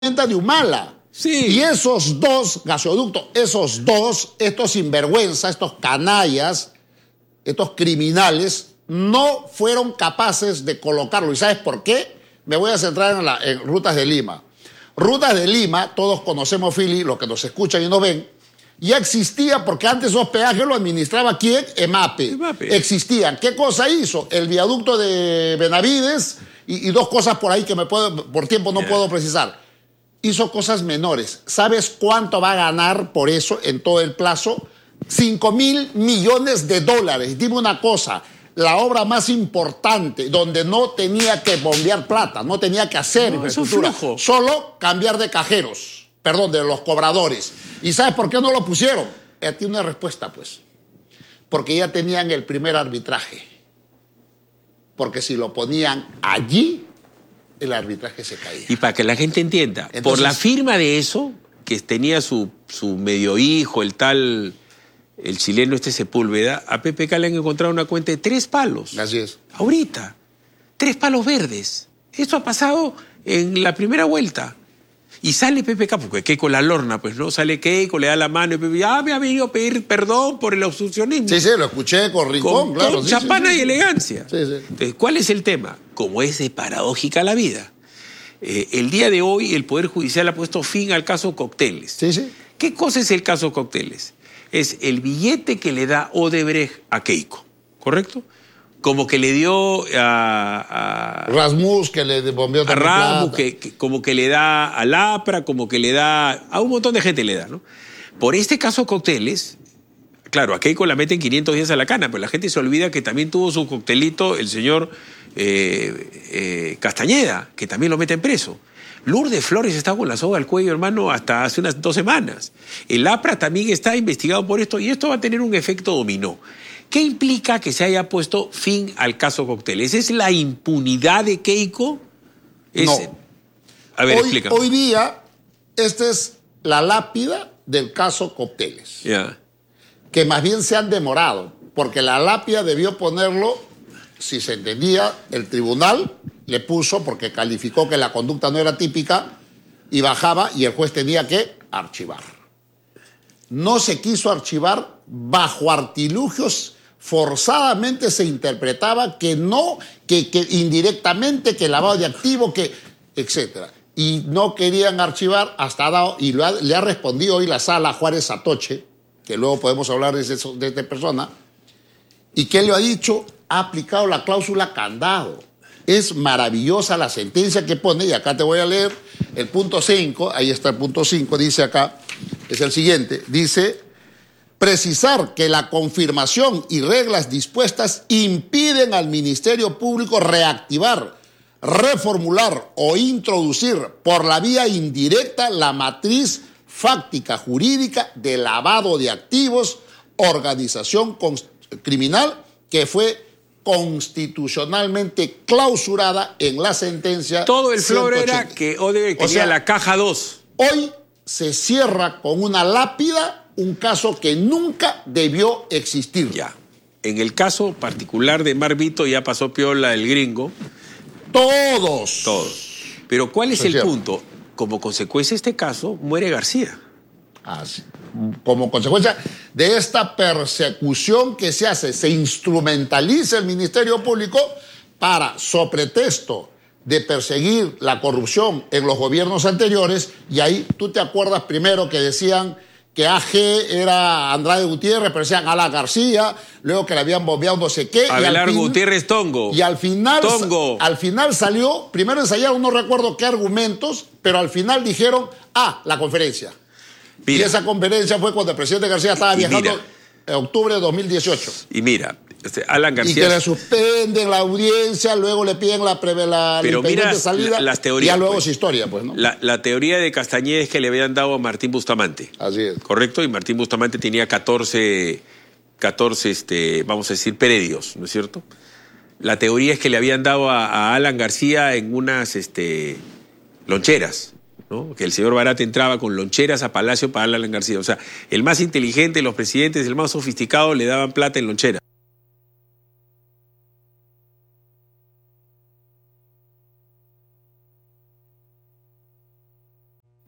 de Humala. Sí. Y esos dos gasoductos, estos sinvergüenza, estos canallas, estos criminales, no fueron capaces de colocarlo. ¿Y sabes por qué? Me voy a centrar en Rutas de Lima. Rutas de Lima, todos conocemos, Philly, los que nos escuchan y nos ven, ya existía porque antes esos peajes lo administraba ¿quién? EMAPE. Existían. ¿Qué cosa hizo? El viaducto de Benavides y dos cosas por ahí que por tiempo no puedo precisar. Hizo cosas menores. ¿Sabes cuánto va a ganar por eso en todo el plazo? 5.000 millones de dólares. Dime una cosa, la obra más importante donde no tenía que bombear plata, no tenía que hacer infraestructura, solo cambiar de cajeros, perdón, de los cobradores. ¿Y sabes por qué no lo pusieron? Tiene una respuesta, pues. Porque ya tenían el primer arbitraje. Porque si lo ponían allí, el arbitraje se caía. Y para que la gente entienda, entonces, por la firma de eso, que tenía su medio hijo, el chileno Sepúlveda, a PPK le han encontrado una cuenta de 3 palos. Así es. Ahorita. 3 palos verdes. Eso ha pasado en la primera vuelta. Y sale PPK, porque Keiko la lorna, pues, ¿no? Sale Keiko, le da la mano y PPK, me ha venido a pedir perdón por el obstruccionismo. Sí, lo escuché con Rincón, claro. Con champana y elegancia. Sí. Entonces, ¿cuál es el tema? Como es de paradójica la vida. El día de hoy, el Poder Judicial ha puesto fin al caso Cocteles. Sí. ¿Qué cosa es el caso Cocteles? Es el billete que le da Odebrecht a Keiko, ¿correcto? Como que le dio a Rasmus, que le bombeó también a Rasmus, plata. como que le da a Lapra, como que le da a un montón de gente le da, ¿no? Por este caso Cocteles, claro, a Keiko la meten 500 días a la cana, pero la gente se olvida que también tuvo su coctelito el señor Castañeda, que también lo meten preso. Lourdes Flores está con la soga al cuello, hermano, hasta hace unas 2 semanas. El APRA también está investigado por esto y esto va a tener un efecto dominó. ¿Qué implica que se haya puesto fin al caso Cocteles? ¿Es la impunidad de Keiko? No. A ver, explícame. Hoy día, esta es la lápida del caso Cocteles. Yeah. Que más bien se han demorado, porque la lápida debió ponerlo, si se entendía, el tribunal le puso porque calificó que la conducta no era típica y bajaba y el juez tenía que archivar. No se quiso archivar bajo artilugios. Forzadamente se interpretaba que no, que indirectamente, que lavado de activo, que etc. Y no querían archivar hasta dado, y le ha respondido hoy la sala Juárez Satoche, que luego podemos hablar de esta persona, y que le ha dicho, ha aplicado la cláusula candado. Es maravillosa la sentencia que pone, y acá te voy a leer el punto 5, ahí está el punto 5, dice acá, es el siguiente, dice: precisar que la confirmación y reglas dispuestas impiden al Ministerio Público reactivar, reformular o introducir por la vía indirecta la matriz fáctica jurídica de lavado de activos, organización criminal que fue constitucionalmente clausurada en la sentencia. Todo el flor 180. era que Odebrecht tenía la caja 2. Hoy se cierra con una lápida un caso que nunca debió existir. Ya. En el caso particular de Mar Vito ya pasó piola el gringo. Todos. Pero ¿cuál es el punto? Como consecuencia de este caso, muere García. Así. Como consecuencia de esta persecución que se hace, se instrumentaliza el Ministerio Público para, so pretexto de perseguir la corrupción en los gobiernos anteriores, y ahí tú te acuerdas primero que decían que AG era Andrade Gutiérrez, pero decían Alan García, luego que le habían bombeado no sé qué. Abelardo Gutiérrez Tongo. Y al final salió, primero ensayaron, no recuerdo qué argumentos, pero al final dijeron, la conferencia. Mira, y esa conferencia fue cuando el presidente García estaba viajando en octubre de 2018. Y mira, Alan García... Y que le suspenden la audiencia, luego le piden la impedimento de salida, las teorías, y ya luego pues, es historia, pues, ¿no? La teoría de Castañeda es que le habían dado a Martín Bustamante. Así es. ¿Correcto? Y Martín Bustamante tenía 14 vamos a decir, predios, ¿no es cierto? La teoría es que le habían dado a Alan García en unas loncheras, ¿no? Que el señor Barat entraba con loncheras a Palacio para Alan García. O sea, el más inteligente de los presidentes, el más sofisticado, le daban plata en loncheras.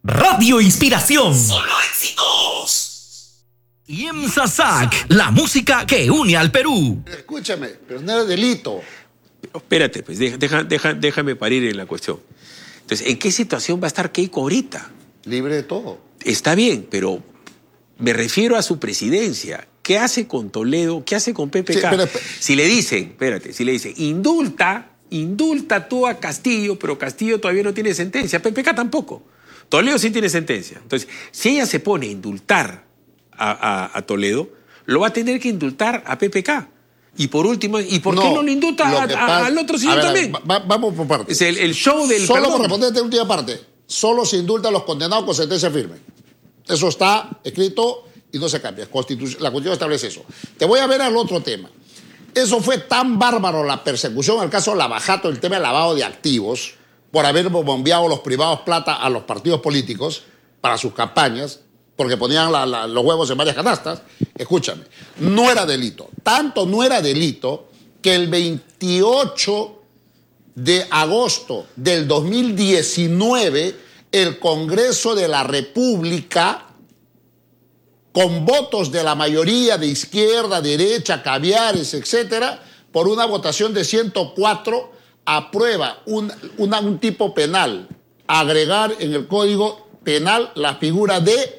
Radio Inspiración. Solo éxitos. IEMSA SAC, la música que une al Perú. Escúchame, pero no era delito. Pero espérate, pues déjame parir en la cuestión. Entonces, ¿en qué situación va a estar Keiko ahorita? Libre de todo. Está bien, pero me refiero a su presidencia. ¿Qué hace con Toledo? ¿Qué hace con PPK? Sí, pero, si le dicen, indulta tú a Castillo, pero Castillo todavía no tiene sentencia, PPK tampoco. Toledo sí tiene sentencia. Entonces, si ella se pone a indultar a Toledo, lo va a tener que indultar a PPK. Y por último, ¿y por qué no lo indulta al otro señor también? Vamos por partes. Es el show del Solo por responder esta última parte. Solo se indulta a los condenados con sentencia firme. Eso está escrito y no se cambia. La Constitución establece eso. Te voy a ver al otro tema. Eso fue tan bárbaro la persecución al caso Lavajato, el tema del lavado de activos, por haber bombeado los privados plata a los partidos políticos para sus campañas, porque ponían los huevos en varias canastas. Escúchame, no era delito. Tanto no era delito que el 28 de agosto del 2019, el Congreso de la República, con votos de la mayoría de izquierda, derecha, caviares, etcétera, por una votación de 104, aprueba un tipo penal, agregar en el Código Penal la figura de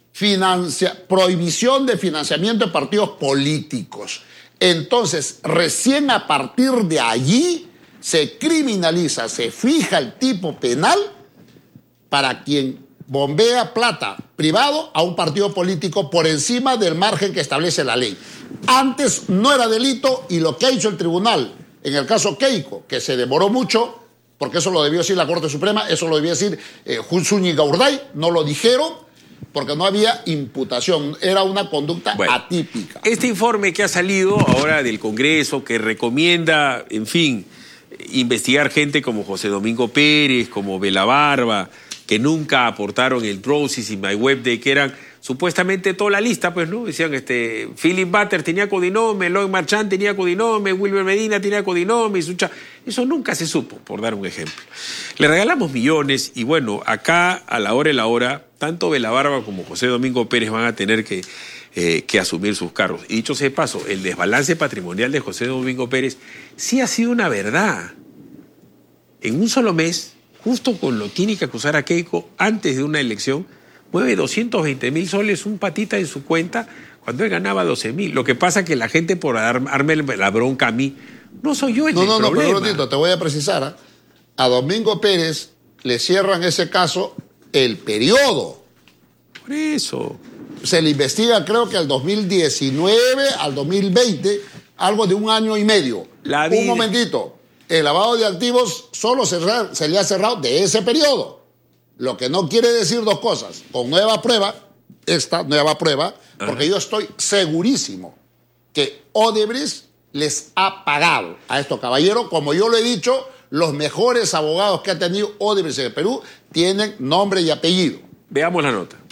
prohibición de financiamiento de partidos políticos. Entonces, recién a partir de allí se criminaliza, se fija el tipo penal para quien bombea plata privado a un partido político por encima del margen que establece la ley. Antes no era delito y lo que ha hecho el tribunal en el caso Keiko, que se demoró mucho, porque eso lo debió decir la Corte Suprema, eso lo debía decir Zúñiga Urday, no lo dijeron porque no había imputación, era una conducta atípica. Este informe que ha salido ahora del Congreso, que recomienda, en fin, investigar gente como José Domingo Pérez, como Belabarba, que nunca aportaron el Brosis y MyWebDay, que eran supuestamente toda la lista, pues, ¿no? Decían, Philip Butter tenía codinome, Lloyd Marchand tenía codinome, Wilber Medina tenía codinome, eso nunca se supo, por dar un ejemplo. Le regalamos millones y bueno, acá a la hora y la hora, tanto Belabarba como José Domingo Pérez van a tener que asumir sus cargos. Y dicho sea de paso, el desbalance patrimonial de José Domingo Pérez sí ha sido una verdad. En un solo mes, justo con lo tiene que acusar a Keiko antes de una elección, mueve 220.000 soles un patita en su cuenta cuando él ganaba 12.000. Lo que pasa es que la gente por darme la bronca a mí, no soy yo el del problema. Pero un ratito, te voy a precisar. A Domingo Pérez le cierran ese caso el periodo. Por eso. Se le investiga creo que al 2019, al 2020, algo de 1 año y medio. Un momentito. El lavado de activos solo se le ha cerrado de ese periodo. Lo que no quiere decir dos cosas. Con esta nueva prueba, porque yo estoy segurísimo que Odebrecht les ha pagado a estos caballeros. Como yo lo he dicho, los mejores abogados que ha tenido Odebrecht en el Perú tienen nombre y apellido. Veamos la nota.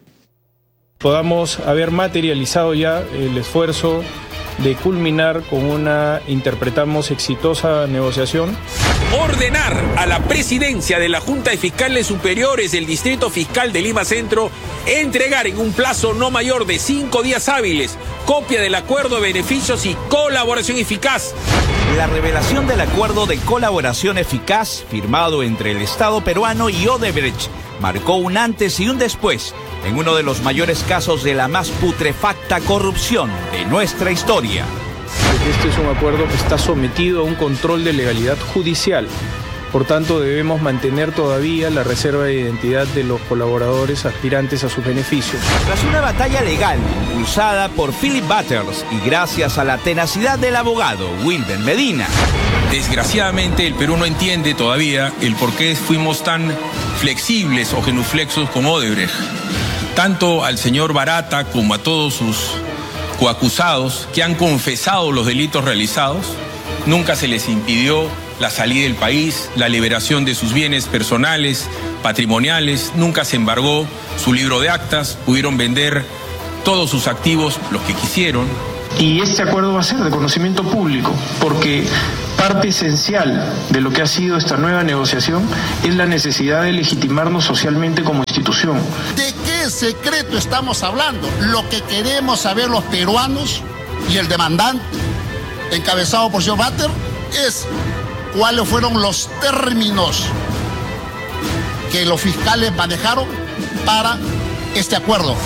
Podamos haber materializado ya el esfuerzo de culminar con una, interpretamos, exitosa negociación. Ordenar a la presidencia de la Junta de Fiscales Superiores del Distrito Fiscal de Lima Centro entregar en un plazo no mayor de 5 días hábiles copia del acuerdo de beneficios y colaboración eficaz. La revelación del acuerdo de colaboración eficaz firmado entre el Estado peruano y Odebrecht marcó un antes y un después en uno de los mayores casos de la más putrefacta corrupción de nuestra historia. Este es un acuerdo que está sometido a un control de legalidad judicial. Por tanto, debemos mantener todavía la reserva de identidad de los colaboradores aspirantes a sus beneficios. Tras una batalla legal impulsada por Philip Butters y gracias a la tenacidad del abogado Wilber Medina. Desgraciadamente, el Perú no entiende todavía el por qué fuimos tan flexibles o genuflexos con Odebrecht. Tanto al señor Barata como a todos sus coacusados que han confesado los delitos realizados, nunca se les impidió la salida del país, la liberación de sus bienes personales, patrimoniales, nunca se embargó su libro de actas, pudieron vender todos sus activos, los que quisieron. Y este acuerdo va a ser de conocimiento público, porque parte esencial de lo que ha sido esta nueva negociación es la necesidad de legitimarnos socialmente como institución. ¿De qué secreto estamos hablando? Lo que queremos saber los peruanos y el demandante, encabezado por señor Batter, es cuáles fueron los términos que los fiscales manejaron para este acuerdo.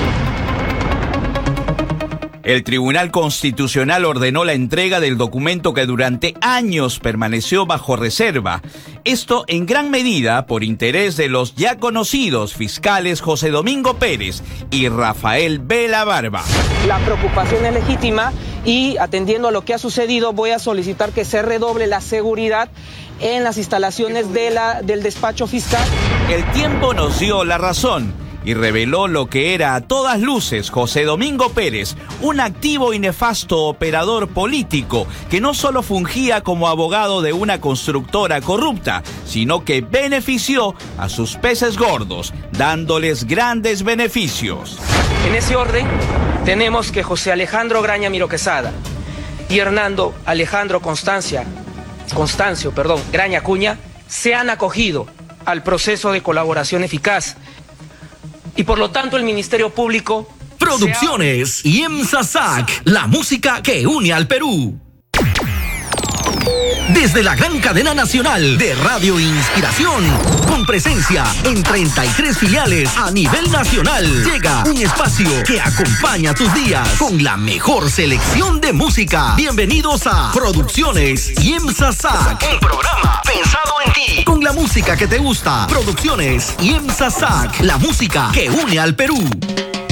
El Tribunal Constitucional ordenó la entrega del documento que durante años permaneció bajo reserva. Esto en gran medida por interés de los ya conocidos fiscales José Domingo Pérez y Rafael Vela Barba. La preocupación es legítima y atendiendo a lo que ha sucedido voy a solicitar que se redoble la seguridad en las instalaciones del despacho fiscal. El tiempo nos dio la razón y reveló lo que era a todas luces José Domingo Pérez, un activo y nefasto operador político que no solo fungía como abogado de una constructora corrupta, sino que benefició a sus peces gordos, dándoles grandes beneficios. En ese orden, tenemos que José Alejandro Graña Miró Quesada y Hernando Alejandro Constancio Graña Acuña se han acogido al proceso de colaboración eficaz. Y por lo tanto el Ministerio Público... Producciones IEMSA SAC, la música que une al Perú. Desde la gran cadena nacional de Radio Inspiración, con presencia en 33 filiales a nivel nacional, llega un espacio que acompaña tus días con la mejor selección de música. Bienvenidos a Producciones IEMSA SAC, un programa pensado en ti, con la música que te gusta. Producciones IEMSA SAC, la música que une al Perú.